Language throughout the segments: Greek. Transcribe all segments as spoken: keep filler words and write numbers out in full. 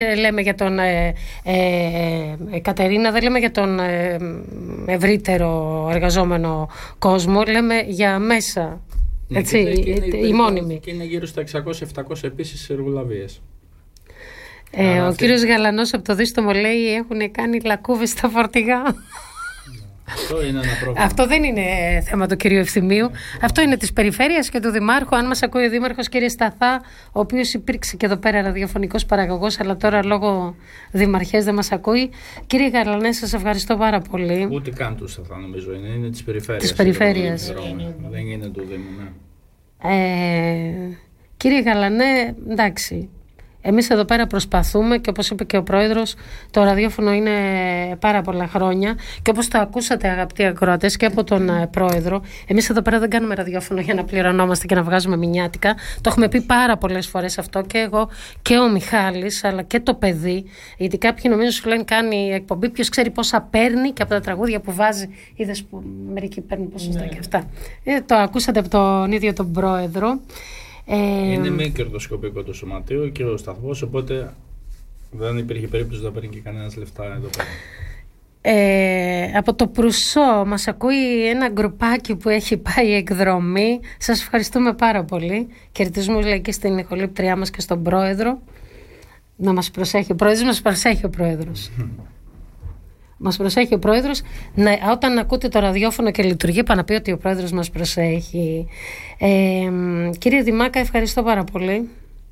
λέμε για τον ε, ε, Κατερίνα, δεν λέμε για τον ε, ευρύτερο εργαζόμενο κόσμο, λέμε για μέσα, ναι, έτσι, και, και είναι, η μόνιμη. Και είναι γύρω στα εξακόσια επτακόσια επίσης εργολαβίες. Ε, ο αυτή... κύριος Γαλανός από το Δίστομο λέει έχουν κάνει λακκούβες στα φορτηγά. Αυτό είναι ένα πρόβλημα. Αυτό δεν είναι θέμα του κυρίου Ευθυμίου. Yeah. Αυτό είναι της περιφέρειας και του Δημάρχου. Αν μας ακούει ο Δήμαρχος, κύριε Σταθά, ο οποίος υπήρξε και εδώ πέρα ραδιοφωνικός παραγωγός, αλλά τώρα λόγω δημαρχίας δεν μας ακούει. Κύριε Γαλανέ, σας ευχαριστώ πάρα πολύ. Ούτε καν του Σταθά, νομίζω είναι. Είναι της περιφέρειας. Της περιφέρειας. Δεν είναι του Δήμου, ναι. Ε, κύριε Γαλανέ, εντάξει. Εμείς εδώ πέρα προσπαθούμε και όπως είπε και ο Πρόεδρος, το ραδιόφωνο είναι πάρα πολλά χρόνια και όπως το ακούσατε αγαπητοί ακροατές και από τον uh, Πρόεδρο, εμείς εδώ πέρα δεν κάνουμε ραδιόφωνο για να πληρωνόμαστε και να βγάζουμε μηνιάτικα. Το έχουμε πει πάρα πολλές φορές αυτό και εγώ και ο Μιχάλης αλλά και το παιδί, γιατί κάποιοι νομίζω σου λένε κάνει εκπομπή, ποιος ξέρει πόσα παίρνει και από τα τραγούδια που βάζει, είδες που μερικοί παίρνουν ποσοστά, ναι, και αυτά. Ε, το ακούσατε από τον ίδιο τον Πρόεδρο. Είναι μη κερδοσκοπικό το σωματείο και ο σταθμός, οπότε δεν υπήρχε περίπτωση να παίρνει και κανένας λεφτά εδώ πέρα. Ε, από το Προυσό μας ακούει ένα γκρουπάκι που έχει πάει εκδρομή. Σας ευχαριστούμε πάρα πολύ. Χαιρετίζουμε λέει και στην ηχολήπτριά μας και στον Πρόεδρο. Να μας προσέχει ο Πρόεδρος, μας προσέχει ο Πρόεδρος. Μας προσέχει ο Πρόεδρος. Να, όταν ακούτε το ραδιόφωνο και λειτουργεί, πάνω να πει ότι ο Πρόεδρος μας προσέχει. Ε, κύριε Δημάκα, ευχαριστώ πάρα πολύ.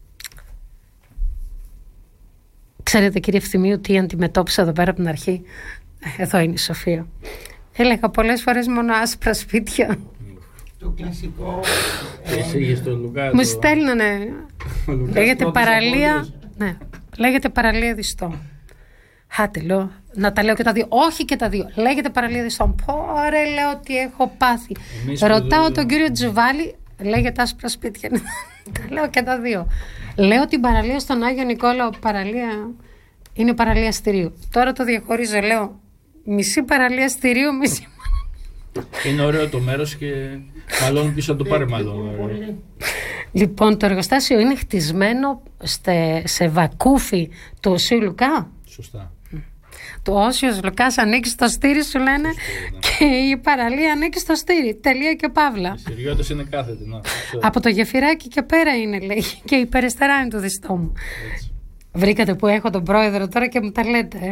Ξέρετε κύριε Ευθυμίου τι αντιμετώπισα εδώ πέρα από την αρχή? Εδώ είναι η Σοφία. Έλεγα πολλές φορές μόνο άσπρα σπίτια. Το κλασικό. ε, Μου στέλνανε. Λέγεται παραλία. Ναι, λέγεται παραλία Διστό. Χάτε, λέω, να τα λέω και τα δύο. Όχι και τα δύο. Λέγεται παραλία Διστό. Πόρε, λέω ότι έχω πάθει. Εμείς ρωτάω που... τον κύριο Τζουβάλη, λέγεται άσπρα σπίτια. Τα λέω και τα δύο. Λέω την παραλία στον Άγιο Νικόλαο, παραλία είναι παραλία Στηρίου. Τώρα το διαχωρίζω, λέω μισή παραλία Στηρίου, μισή. Είναι ωραίο το μέρος και μάλλον πίσω το πάρει μάλλον. Λοιπόν, το εργοστάσιο είναι χτισμένο στε, σε βακούφι του Οσίου Λουκά. Σωστά. Το Όσιος Λουκάς ανήκει στο στήρι, σου λένε, ναι, και η παραλία ανήκει στο στήρι. Τελεία και παύλα. Οι στηριώτες είναι κάθετοι. Να, από το γεφυράκι και πέρα είναι, λέει, και η περιστερά είναι του Διστό μου. Έτσι. Βρήκατε που έχω τον Πρόεδρο τώρα και μου τα λέτε, ε.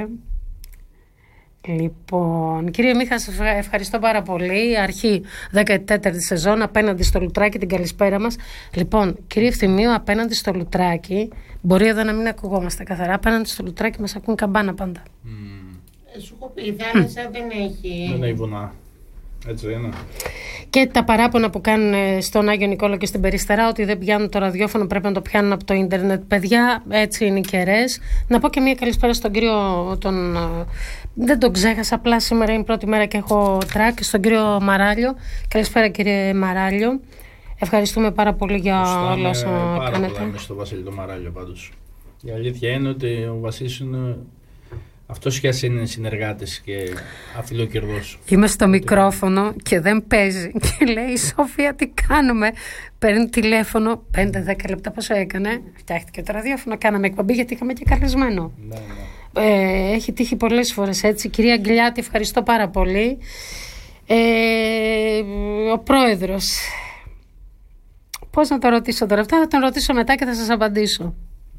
Λοιπόν, κύριε Μίχα, σας ευχαριστώ πάρα πολύ. Αρχή δεκατέταρτη σεζόν απέναντι στο Λουτράκι, την καλησπέρα μας. Λοιπόν, κύριε Ευθυμίου, απέναντι στο Λουτράκι, μπορεί εδώ να μην ακουγόμαστε καθαρά, απέναντι στο Λουτράκι μας ακούν καμπάνα πάντα. Mm. Ε, σου έχω πει, η θάλασσα δεν έχει. Δεν έχει βουνά. Έτσι είναι. Και τα παράπονα που κάνουν στον Άγιο Νικόλαο και στην Περιστερά ότι δεν πιάνουν το ραδιόφωνο, πρέπει να το πιάνουν από το ίντερνετ. Παιδιά, έτσι είναι οι καιρές. Να πω και μια καλησπέρα στον κύριο. Τον, δεν τον ξέχασα, απλά σήμερα είναι η πρώτη μέρα και έχω τρακ. Στον κύριο Μαράλιο. Καλησπέρα, κύριε Μαράλιο. Ευχαριστούμε πάρα πολύ για όλα όσα κάνετε. Πάρα πολλά στον Βασίλη τον Μαράλιο πάντως. Η αλήθεια είναι ότι ο Βασίλης είναι. Αυτός και ας είναι συνεργάτης και αφιλοκερδός. Είμαι στο μικρόφωνο και δεν παίζει. Και λέει η Σοφία τι κάνουμε. Παίρνει τηλέφωνο, πέντε δέκα λεπτά πόσο έκανε. Φτιάχτηκε το ραδιόφωνο, κάναμε εκπομπή γιατί είχαμε και καλεσμένο. Ναι, ναι. Ε, έχει τύχει πολλές φορές έτσι. Κυρία Αγγελιάτη, ευχαριστώ πάρα πολύ. Ε, ο Πρόεδρος. Πώς να το ρωτήσω τώρα? Αυτά θα τον ρωτήσω μετά και θα σας απαντήσω.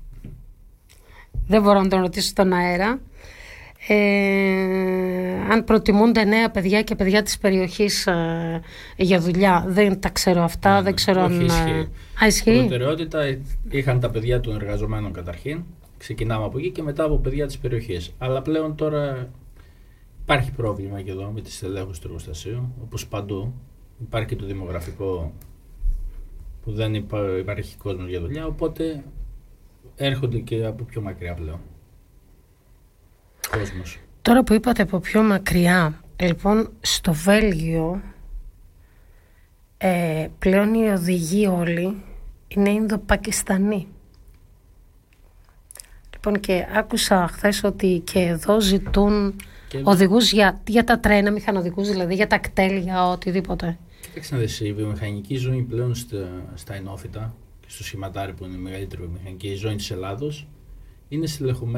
Δεν μπορώ να τον ρωτήσω στον αέρα. Ε, αν προτιμούνται νέα παιδιά και παιδιά της περιοχής ε, για δουλειά, δεν τα ξέρω αυτά, ναι, δεν ξέρω όχι, αν ισχύει. Α, ισχύει. Η προτεραιότητα είχαν τα παιδιά των εργαζομένων καταρχήν, ξεκινάμε από εκεί και μετά από παιδιά της περιοχής, αλλά πλέον τώρα υπάρχει πρόβλημα και εδώ με τις στελέχους του εργοστασίου, όπως παντού υπάρχει και το δημογραφικό που δεν υπά, υπάρχει κόσμος για δουλειά, οπότε έρχονται και από πιο μακριά πλέον κόσμος. Τώρα που είπατε από πιο μακριά, λοιπόν στο Βέλγιο ε, πλέον οι οδηγοί όλοι είναι Ινδοπακιστανοί. Λοιπόν, και άκουσα χθες ότι και εδώ ζητούν και οδηγούς για, για τα τρένα, μηχανοδικούς δηλαδή, για τα κτέλια, οτιδήποτε. Κοίταξε να δεις, η βιομηχανική ζωή πλέον στα, στα ενόφυτα και στο σχηματάρι που είναι η μεγαλύτερη βιομηχανική ζώνη της Ελλάδος είναι στελεχωμένοι